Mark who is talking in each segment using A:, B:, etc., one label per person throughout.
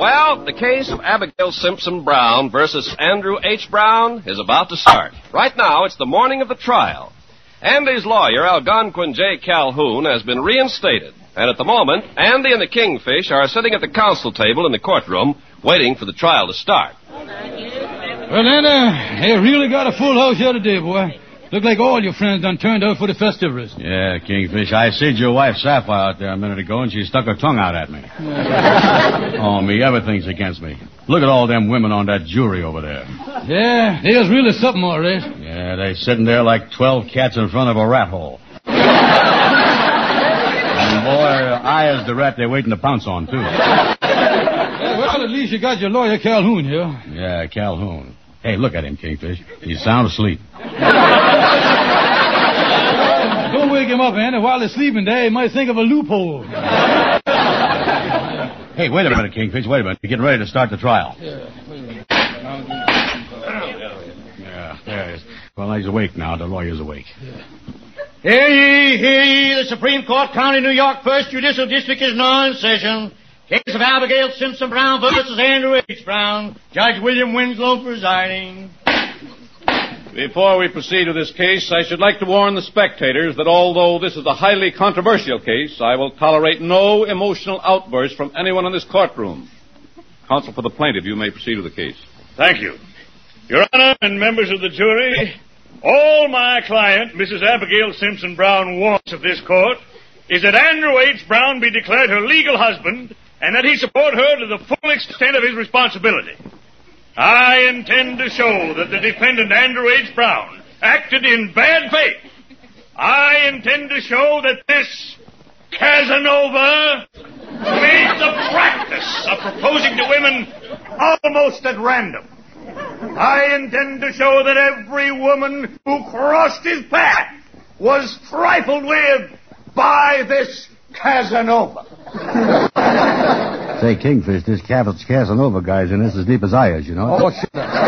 A: Well, the case of Abigail Simpson Brown versus Andrew H. Brown is about to start. Right now, it's the morning of the trial. Andy's lawyer, Algonquin J. Calhoun, has been reinstated. And at the moment, Andy and the Kingfish are sitting at the counsel table in the courtroom, waiting for the trial to start.
B: Well, Andy, you really got a full house here today, boy. Look like all your friends done turned out for the festivities.
C: Yeah, Kingfish. I seen your wife Sapphire out there a minute ago, and she stuck her tongue out at me. Oh, me, everything's against me. Look at all them women on that jury over there.
B: Yeah, there's really something, all right.
C: Yeah, they sitting there like 12 cats in front of a rat hole. And, boy, I is the rat they're waiting to pounce on, too.
B: Yeah, well, at least you got your lawyer Calhoun here.
C: Yeah, Calhoun. Hey, look at him, Kingfish. He's sound asleep.
B: Don't wake him up, Andy. While he's sleeping there, he might think of a loophole.
C: Hey, wait a minute, Kingfish. Wait a minute. You're getting ready to start the trial.
B: Yeah,
C: there he is. Well, he's awake now. The lawyer's awake.
B: Yeah.
D: Hear ye, hear ye. The Supreme Court, County, New York, First Judicial District is now in session. Case of Abigail Simpson Brown versus Andrew H. Brown. Judge William Winslow presiding.
E: Before we proceed with this case, I should like to warn the spectators that although this is a highly controversial case, I will tolerate no emotional outbursts from anyone in this courtroom. Counsel for the plaintiff, you may proceed with the case.
F: Thank you. Your Honor and members of the jury, all my client, Mrs. Abigail Simpson Brown, wants of this court is that Andrew H. Brown be declared her legal husband and that he support her to the full extent of his responsibility. I intend to show that the defendant, Andrew H. Brown, acted in bad faith. I intend to show that this Casanova made the practice of proposing to women almost at random. I intend to show that every woman who crossed his path was trifled with by this Casanova.
C: Say, Kingfish, this Casanova guy's in this as deep as I is, you know.
B: Oh, shit.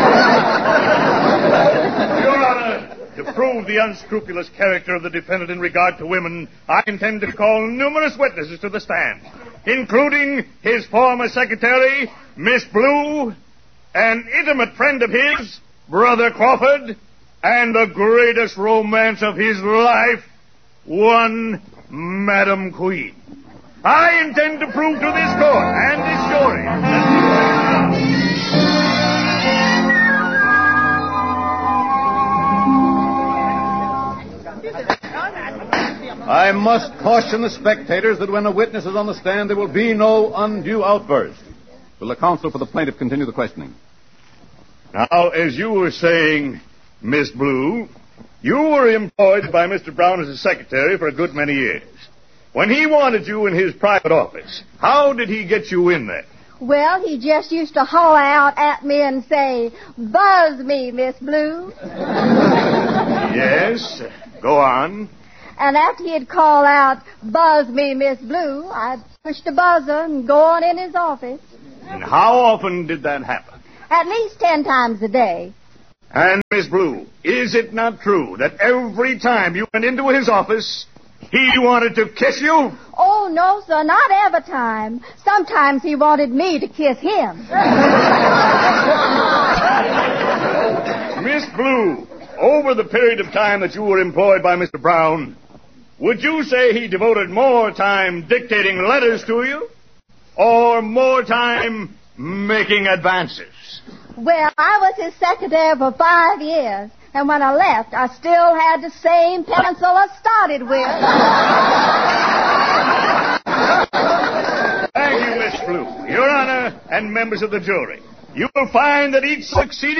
F: Your Honor, to prove the unscrupulous character of the defendant in regard to women, I intend to call numerous witnesses to the stand, including his former secretary, Miss Blue, an intimate friend of his, Brother Crawford, and the greatest romance of his life, one Madam Queen. I intend to prove to this court and this jury
E: I must caution the spectators that when a witness is on the stand, there will be no undue outburst. Will the counsel for the plaintiff continue the questioning?
F: Now, as you were saying, Miss Blue, you were employed by Mr. Brown as a secretary for a good many years. When he wanted you in his private office, how did he get you in there?
G: Well, he just used to holler out at me and say, "Buzz me, Miss Blue."
F: Yes, go on.
G: And after he'd call out, "Buzz me, Miss Blue," I'd push the buzzer and go on in his office.
F: And how often did that happen?
G: At least 10 times a day.
F: And, Miss Blue, is it not true that every time you went into his office, he wanted to kiss you?
G: Oh, no, sir, not every time. Sometimes he wanted me to kiss him.
F: Miss Blue, over the period of time that you were employed by Mr. Brown, would you say he devoted more time dictating letters to you or more time making advances?
G: Well, I was his secretary for 5 years, and when I left, I still had the same pencil I started with.
F: Thank you, Miss Blue. Your Honor and members of the jury, you will find that each succeeding